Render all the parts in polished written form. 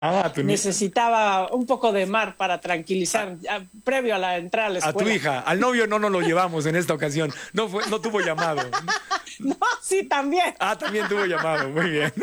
Ah, Necesitaba un poco de mar para a, tranquilizar, previo a la entrada a la a tu escuela. hija. Al novio no nos lo llevamos en esta ocasión. No tuvo llamado. No, sí, también. Ah, también tuvo llamado. Muy bien.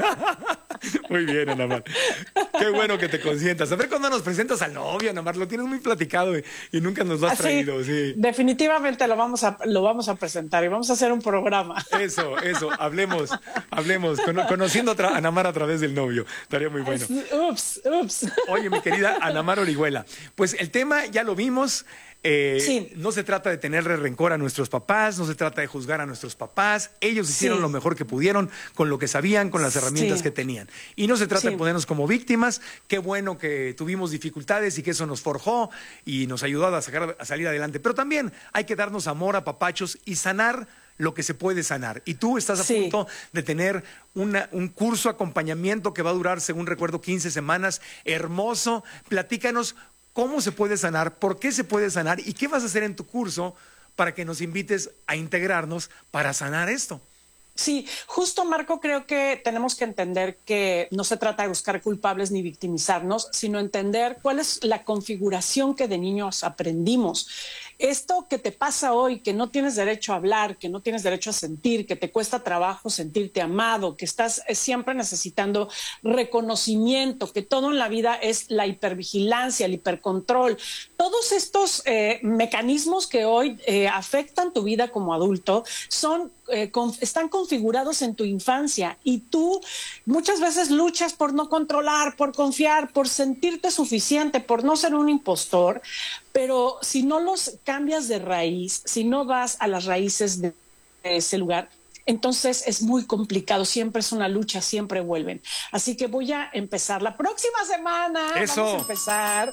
Muy bien, Ana Mar. Qué bueno que te consientas. A ver cuándo nos presentas al novio, Ana Mar. Lo tienes muy platicado y nunca nos lo has Así, traído, sí. definitivamente lo vamos a presentar y vamos a hacer un programa. Eso, hablemos, conociendo a Ana Mar a través del novio. Estaría muy bueno. Ups, ups. Oye, mi querida Ana Mar Orihuela, pues el tema ya lo vimos. Sí, No se trata de tenerle rencor a nuestros papás, no se trata de juzgar a nuestros papás. Ellos hicieron lo sí, mejor que pudieron con lo que sabían, con las herramientas sí, que tenían. Y no se trata de sí. ponernos como víctimas. Qué bueno que tuvimos dificultades y que eso nos forjó y nos ayudó a salir adelante. Pero también hay que darnos amor a papachos y sanar lo que se puede sanar. Y tú estás a Sí. punto de tener un curso acompañamiento que va a durar, según recuerdo, 15 semanas. Hermoso. Platícanos cómo se puede sanar, por qué se puede sanar y qué vas a hacer en tu curso para que nos invites a integrarnos para sanar esto. Sí, justo Marco, creo que tenemos que entender que no se trata de buscar culpables ni victimizarnos, sino entender cuál es la configuración que de niños aprendimos. Esto que te pasa hoy, que no tienes derecho a hablar, que no tienes derecho a sentir, que te cuesta trabajo sentirte amado, que estás siempre necesitando reconocimiento, que todo en la vida es la hipervigilancia, el hipercontrol, todos estos mecanismos que hoy afectan tu vida como adulto están configurados en tu infancia y tú muchas veces luchas por no controlar, por confiar, por sentirte suficiente, por no ser un impostor, pero si no los cambias de raíz, si no vas a las raíces de ese lugar, entonces es muy complicado, siempre es una lucha, siempre vuelven. Así que voy a empezar la próxima semana, vamos a Eso. empezar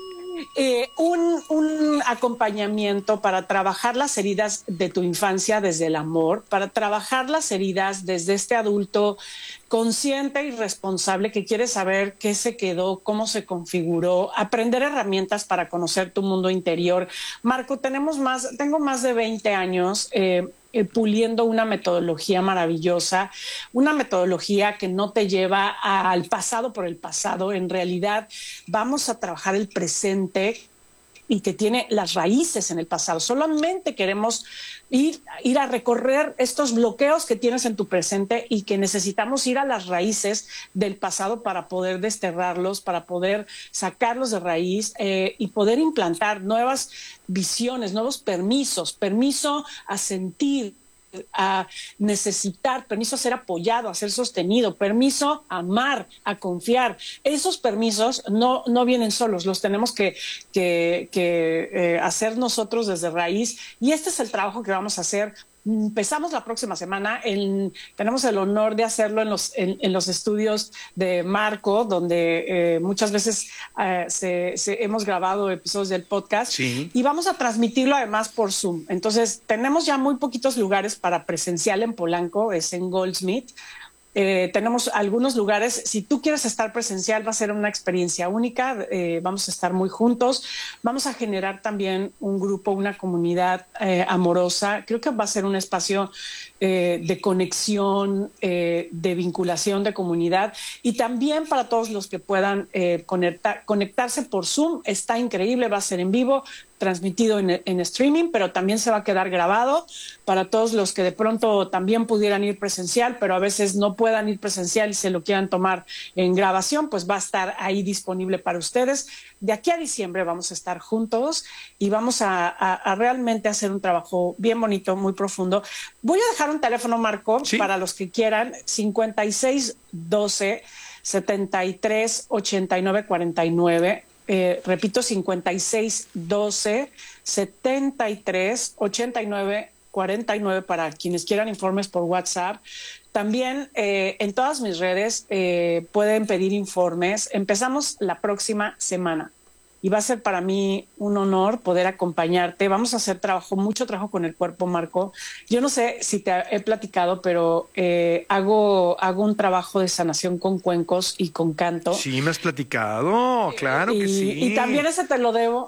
un acompañamiento para trabajar las heridas de tu infancia desde el amor, para trabajar las heridas desde este adulto consciente y responsable que quiere saber qué se quedó, cómo se configuró, aprender herramientas para conocer tu mundo interior. Marco, tengo más de 20 años puliendo una metodología maravillosa, una metodología que no te lleva al pasado por el pasado. En realidad, vamos a trabajar el presente y que tiene las raíces en el pasado. Solamente queremos ir a recorrer estos bloqueos que tienes en tu presente y que necesitamos ir a las raíces del pasado para poder desterrarlos, para poder sacarlos de raíz y poder implantar nuevas visiones, nuevos permisos, permiso a sentir, a necesitar, permiso a ser apoyado, a ser sostenido, permiso a amar, a confiar. Esos permisos no vienen solos, los tenemos que hacer nosotros desde raíz y este es el trabajo que vamos a hacer. Empezamos la próxima semana. Tenemos el honor de hacerlo en los estudios de Marco, donde muchas veces hemos grabado episodios del podcast Sí. y vamos a transmitirlo además por Zoom. Entonces, tenemos ya muy poquitos lugares para presencial en Polanco, es en Goldsmith. Tenemos algunos lugares. Si tú quieres estar presencial, va a ser una experiencia única. Vamos a estar muy juntos. Vamos a generar también un grupo, una comunidad amorosa. Creo que va a ser un espacio de conexión, de vinculación, de comunidad. Y también para todos los que puedan conectarse por Zoom. Está increíble, va a ser en vivo, transmitido en streaming, pero también se va a quedar grabado para todos los que de pronto también pudieran ir presencial, pero a veces no puedan ir presencial y se lo quieran tomar en grabación, pues va a estar ahí disponible para ustedes. De aquí a diciembre vamos a estar juntos y vamos a realmente hacer un trabajo bien bonito, muy profundo. Voy a dejar un teléfono, Marco, Sí. para los que quieran, 5612 73 89 49. Repito, 56 12 73 89 49 para quienes quieran informes por WhatsApp. También en todas mis redes pueden pedir informes. Empezamos la próxima semana y va a ser para mí un honor poder acompañarte. Vamos a hacer mucho trabajo con el cuerpo, Marco. Yo no sé si te he platicado, pero hago un trabajo de sanación con cuencos y con canto. Sí, me has platicado, claro que Y sí. también ese te lo debo.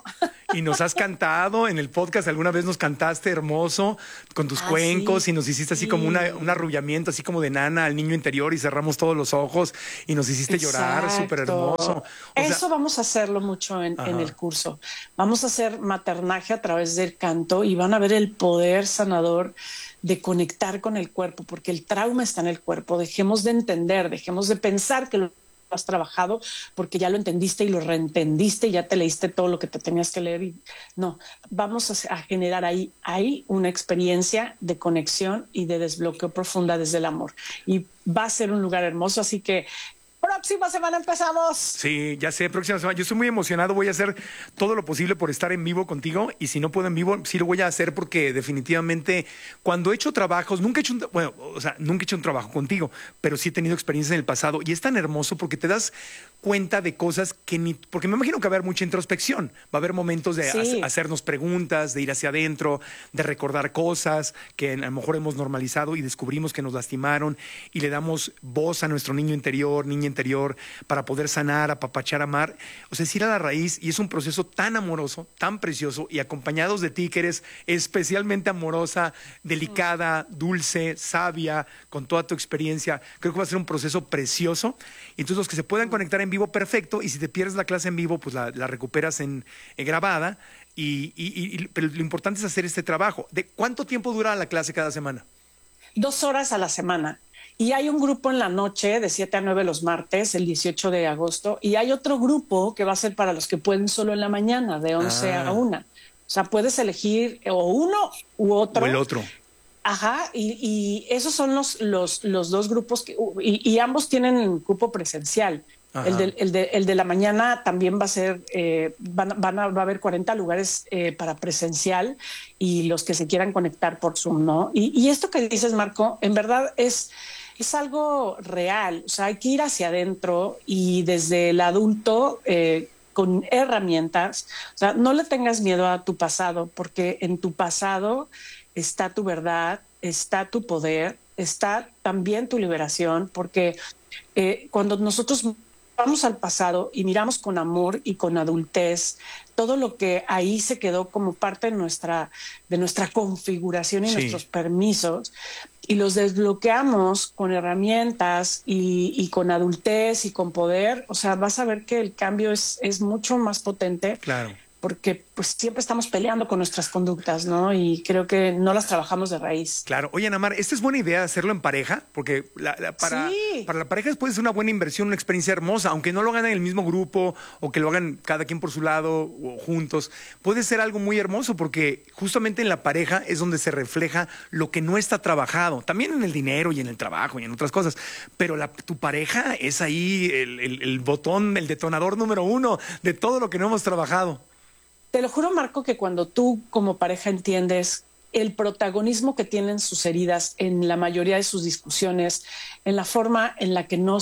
Y nos has cantado en el podcast, alguna vez nos cantaste hermoso con tus cuencos sí, y nos hiciste así como sí. un arrullamiento, así como de nana al niño interior y cerramos todos los ojos y nos hiciste llorar, súper hermoso. Exacto. O sea, Eso vamos a hacerlo mucho en el ajá, curso. Vamos a hacer maternaje a través del canto y van a ver el poder sanador de conectar con el cuerpo, porque el trauma está en el cuerpo. Dejemos de entender, dejemos de pensar que lo has trabajado porque ya lo entendiste y lo reentendiste y ya te leíste todo lo que te tenías que leer. No, vamos a generar ahí una experiencia de conexión y de desbloqueo profunda desde el amor. Y va a ser un lugar hermoso, así que próxima semana empezamos. sí, ya sé, próxima semana. Yo estoy muy emocionado, voy a hacer todo lo posible por estar en vivo contigo y si no puedo en vivo, sí lo voy a hacer porque definitivamente cuando he hecho trabajos, nunca he hecho un trabajo contigo, pero sí he tenido experiencias en el pasado y es tan hermoso porque te das cuenta de cosas que ni, porque me imagino que va a haber mucha introspección, va a haber momentos de Sí. hacernos preguntas, de ir hacia adentro, de recordar cosas que a lo mejor hemos normalizado y descubrimos que nos lastimaron y le damos voz a nuestro niño interior, niña interior, para poder sanar, apapachar, amar. O sea, es ir a la raíz y es un proceso tan amoroso, tan precioso y acompañados de ti que eres especialmente amorosa, delicada, dulce, sabia, con toda tu experiencia. Creo que va a ser un proceso precioso. Y entonces los que se puedan conectar en vivo, perfecto. Y si te pierdes la clase en vivo, pues la recuperas en grabada. Pero lo importante es hacer este trabajo. ¿De cuánto tiempo dura la clase cada semana? 2 horas a la semana. Y hay un grupo en la noche de 7 a 9 los martes, el 18 de agosto. Y hay otro grupo que va a ser para los que pueden solo en la mañana, de 11 a 1. O sea, puedes elegir o uno u otro. O el otro. Ajá, y esos son los dos grupos y ambos tienen cupo presencial. El de la mañana también va a ser, va a haber 40 lugares para presencial y los que se quieran conectar por Zoom, ¿no? Y esto que dices, Marco, en verdad es algo real. O sea, hay que ir hacia adentro y desde el adulto con herramientas. O sea, no le tengas miedo a tu pasado, porque en tu pasado está tu verdad, está tu poder, está también tu liberación, porque cuando nosotros vamos al pasado y miramos con amor y con adultez todo lo que ahí se quedó como parte de nuestra configuración y nuestros permisos, y los desbloqueamos con herramientas y con adultez y con poder, o sea, vas a ver que el cambio es mucho más potente. Claro. Porque pues siempre estamos peleando con nuestras conductas, ¿no? Y creo que no las trabajamos de raíz. Claro. Oye, Ana Mar, esta es buena idea hacerlo en pareja, porque para la pareja puede ser una buena inversión, una experiencia hermosa, aunque no lo hagan en el mismo grupo o que lo hagan cada quien por su lado o juntos. Puede ser algo muy hermoso porque justamente en la pareja es donde se refleja lo que no está trabajado, también en el dinero y en el trabajo y en otras cosas, pero tu pareja es ahí el botón, el detonador número 1 de todo lo que no hemos trabajado. Te lo juro, Marco, que cuando tú como pareja entiendes el protagonismo que tienen sus heridas en la mayoría de sus discusiones, en la forma en la que no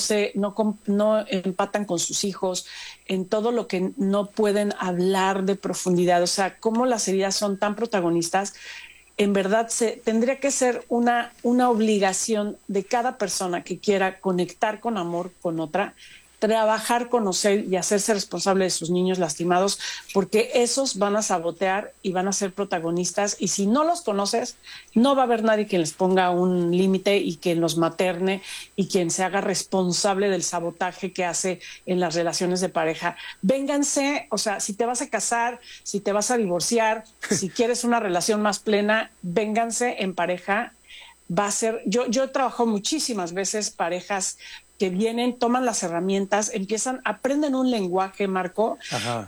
empatan con sus hijos, en todo lo que no pueden hablar de profundidad, o sea, cómo las heridas son tan protagonistas, en verdad tendría que ser una obligación de cada persona que quiera conectar con amor con otra, trabajar, conocer y hacerse responsable de sus niños lastimados, porque esos van a sabotear y van a ser protagonistas, y si no los conoces, no va a haber nadie que les ponga un límite y quien los materne y quien se haga responsable del sabotaje que hace en las relaciones de pareja. Vénganse, o sea, si te vas a casar, si te vas a divorciar, si quieres una relación más plena, vénganse en pareja. Va a ser, yo he trabajado muchísimas veces parejas que vienen, toman las herramientas, aprenden un lenguaje, Marco,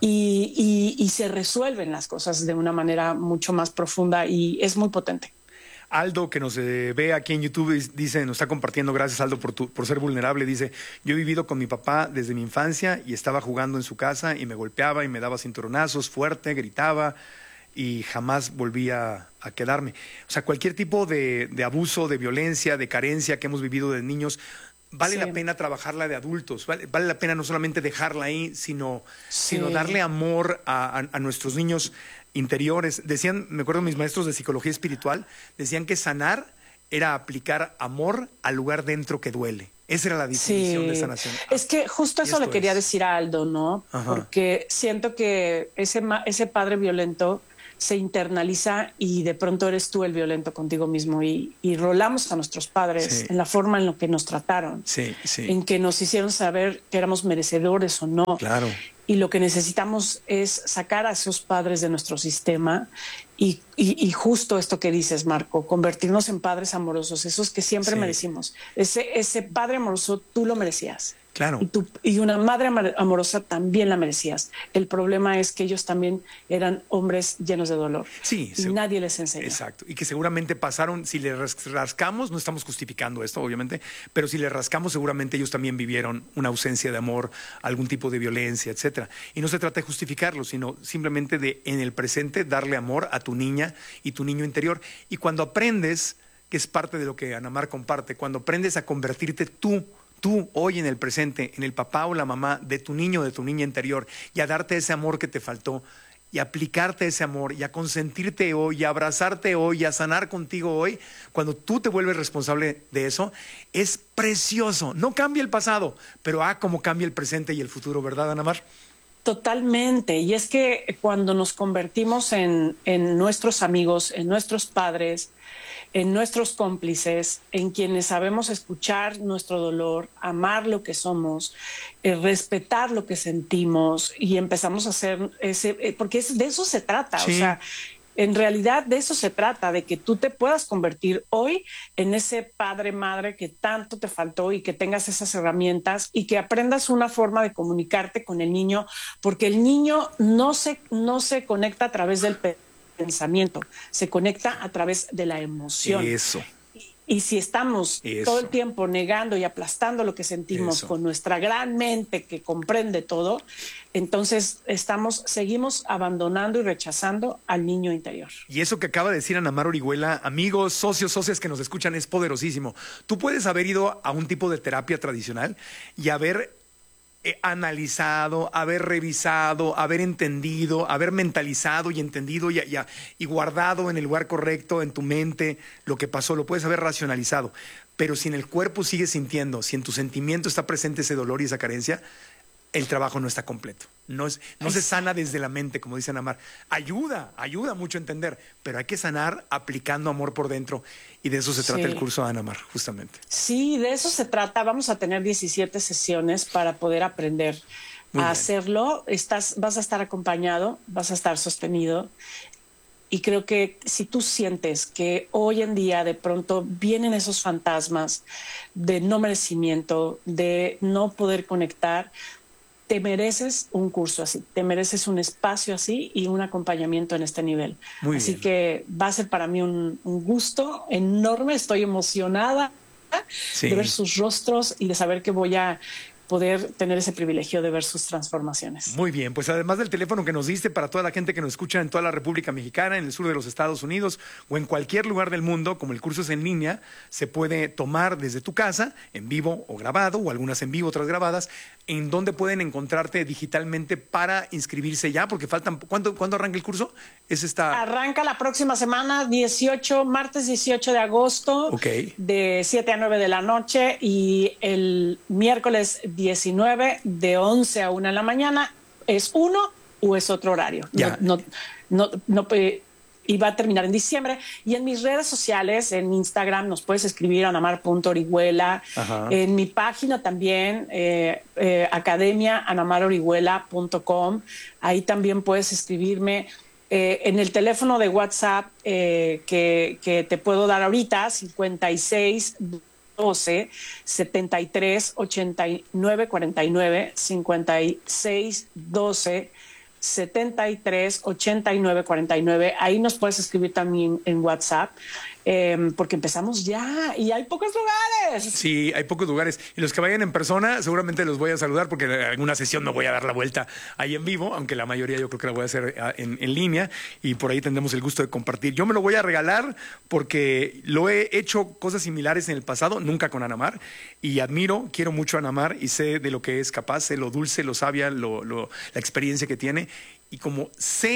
y se resuelven las cosas de una manera mucho más profunda y es muy potente. Aldo, que nos ve aquí en YouTube, dice, nos está compartiendo, gracias Aldo por ser vulnerable, dice, yo he vivido con mi papá desde mi infancia y estaba jugando en su casa y me golpeaba y me daba cinturonazos fuerte, gritaba y jamás volví a quedarme. O sea, cualquier tipo de abuso, de violencia, de carencia que hemos vivido de niños, vale la pena trabajarla de adultos, vale la pena no solamente dejarla ahí, sino darle amor a nuestros niños interiores. Decían, me acuerdo mis maestros de psicología espiritual, decían que sanar era aplicar amor al lugar dentro que duele. Esa era la definición de sanación. Es que justo eso le quería decir a Aldo, ¿no? Ajá. Porque siento que ese padre violento se internaliza y de pronto eres tú el violento contigo mismo y rolamos a nuestros padres en la forma en la que nos trataron, en que nos hicieron saber que éramos merecedores o no. Claro. Y lo que necesitamos es sacar a esos padres de nuestro sistema y justo esto que dices, Marco, convertirnos en padres amorosos, esos que siempre merecimos. Ese padre amoroso tú lo merecías. Claro. Y una madre amorosa también la merecías. El problema es que ellos también eran hombres llenos de dolor. Sí. Y nadie les enseñó. Exacto. Y que seguramente pasaron, si le rascamos, no estamos justificando esto, obviamente, pero si le rascamos, seguramente ellos también vivieron una ausencia de amor, algún tipo de violencia, etcétera. Y no se trata de justificarlo, sino simplemente de, en el presente, darle amor a tu niña y tu niño interior. Y cuando aprendes, que es parte de lo que Ana Mar comparte, cuando aprendes a convertirte tú hoy en el presente, en el papá o la mamá de tu niño o de tu niña interior y a darte ese amor que te faltó y aplicarte ese amor y a consentirte hoy y a abrazarte hoy y a sanar contigo hoy, cuando tú te vuelves responsable de eso, es precioso. No cambia el pasado, pero cómo cambia el presente y el futuro, ¿verdad, Ana Mar? Totalmente. Y es que cuando nos convertimos en nuestros amigos, en nuestros padres, en nuestros cómplices, en quienes sabemos escuchar nuestro dolor, amar lo que somos, respetar lo que sentimos y empezamos a hacer porque de eso se trata. Sí. O sea, en realidad de eso se trata, de que tú te puedas convertir hoy en ese padre, madre que tanto te faltó y que tengas esas herramientas y que aprendas una forma de comunicarte con el niño, porque el niño no se conecta a través del pensamiento, se conecta a través de la emoción. Eso. Y si estamos todo el tiempo negando y aplastando lo que sentimos con nuestra gran mente que comprende todo, entonces seguimos abandonando y rechazando al niño interior. Y eso que acaba de decir Ana Mar Orihuela, amigos, socios, socias que nos escuchan, es poderosísimo. Tú puedes haber ido a un tipo de terapia tradicional y haber analizado, haber revisado, haber entendido, haber mentalizado y entendido y guardado en el lugar correcto en tu mente lo que pasó, lo puedes haber racionalizado, pero si en el cuerpo sigues sintiendo, si en tu sentimiento está presente ese dolor y esa carencia, el trabajo no está completo. No se sana desde la mente, como dice Ana Mar. Ayuda mucho a entender, pero hay que sanar aplicando amor por dentro. Y de eso se trata el curso de Ana Mar, justamente. Sí, de eso se trata. Vamos a tener 17 sesiones para poder aprender a hacerlo. Vas a estar acompañado, vas a estar sostenido. Y creo que si tú sientes que hoy en día de pronto vienen esos fantasmas de no merecimiento, de no poder conectar, te mereces un curso así, te mereces un espacio así y un acompañamiento en este nivel. Así que va a ser para mí un gusto enorme, estoy emocionada de ver sus rostros y de saber que voy a poder tener ese privilegio de ver sus transformaciones. Muy bien, pues además del teléfono que nos diste para toda la gente que nos escucha en toda la República Mexicana, en el sur de los Estados Unidos o en cualquier lugar del mundo, como el curso es en línea, se puede tomar desde tu casa, en vivo o grabado, o algunas en vivo, otras grabadas. ¿En dónde pueden encontrarte digitalmente para inscribirse ya? Porque faltan, ¿cuándo arranca el curso? Arranca la próxima semana, martes 18 de agosto, de 7 a 9 de la noche, y el miércoles 19 de 11 a 1 de la mañana. ¿Es uno o es otro horario? Y va a terminar en diciembre. Y en mis redes sociales, en Instagram, nos puedes escribir a anamar.orihuela. En mi página también, academiaanamarorihuela.com. Ahí también puedes escribirme. En el teléfono de WhatsApp que te puedo dar ahorita, 56 12 73 89 49, 56 12 73 89 49. Ahí nos puedes escribir también en WhatsApp, porque empezamos ya y hay pocos lugares. Sí, hay pocos lugares. Y los que vayan en persona, seguramente los voy a saludar, porque en alguna sesión no voy a dar la vuelta ahí en vivo, aunque la mayoría yo creo que la voy a hacer en línea, y por ahí tendremos el gusto de compartir. Yo me lo voy a regalar porque lo he hecho cosas similares en el pasado, nunca con Ana Mar, y quiero mucho a Ana Mar y sé de lo que es capaz, sé lo dulce, lo sabia, la experiencia que tiene, y como sé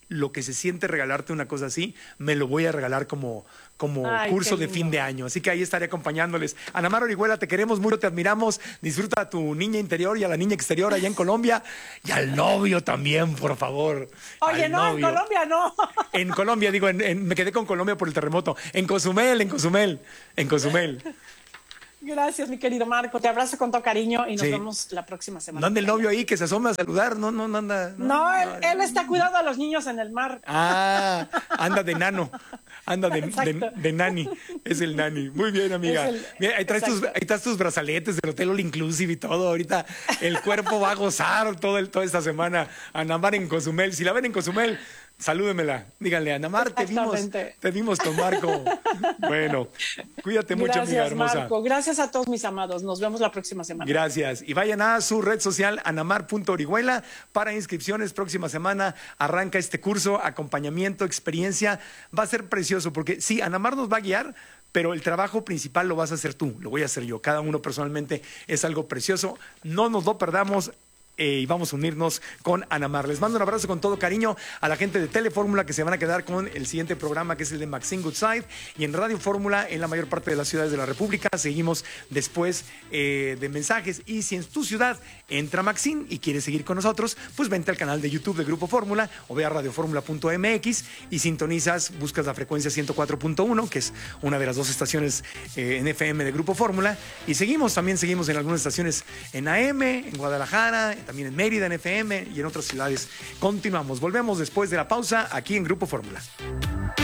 lo que se siente regalarte una cosa así, me lo voy a regalar como Ay, curso qué de fin lindo. de año. Así que ahí estaré acompañándoles. Ana Mar Orihuela, te queremos mucho, te admiramos. Disfruta a tu niña interior y a la niña exterior allá en Colombia. Y al novio también, por favor. Oye, Al no, en novio. Colombia no. En Colombia, digo, me quedé con Colombia por el terremoto. En Cozumel, en Cozumel, en Cozumel. Gracias, mi querido Marco. Te abrazo con todo cariño y nos Sí. vemos la próxima semana. No anda el novio ahí que se asome a saludar. No, no, no anda. No, él está cuidando a los niños en el mar. Ah, anda de nano. Anda Exacto. de nani. Es el nani. Muy bien, amiga. Es el- Mira, ahí exacto. traes tus brazaletes del Hotel All Inclusive y todo. Ahorita el cuerpo va a gozar toda esta semana. Ana Mar en Cozumel. Si la ven en Cozumel, salúdemela. Díganle, Ana Mar, Exactamente. te vimos con Marco. Bueno, cuídate mucho, amiga Gracias, hermosa. Marco. Gracias a todos mis amados. Nos vemos la próxima semana. Gracias. Y vayan a su red social, anamar.orihuela, para inscripciones. Próxima semana arranca este curso, acompañamiento, experiencia. Va a ser precioso porque sí, Anamar nos va a guiar, pero el trabajo principal lo vas a hacer tú, lo voy a hacer yo. Cada uno personalmente es algo precioso. No nos lo perdamos. Y vamos a unirnos con Anamar. Les mando un abrazo con todo cariño a la gente de Telefórmula que se van a quedar con el siguiente programa, que es el de Maxine Goodside, y en Radio Fórmula en la mayor parte de las ciudades de la República. Seguimos después de mensajes, y si en tu ciudad entra Maxine y quieres seguir con nosotros, pues vente al canal de YouTube de Grupo Fórmula o ve a radioformula.mx y sintonizas, buscas la frecuencia 104.1, que es una de las dos estaciones en FM de Grupo Fórmula, y también seguimos en algunas estaciones en AM, en Guadalajara, también en Mérida, en FM y en otras ciudades. Continuamos, volvemos después de la pausa aquí en Grupo Fórmula.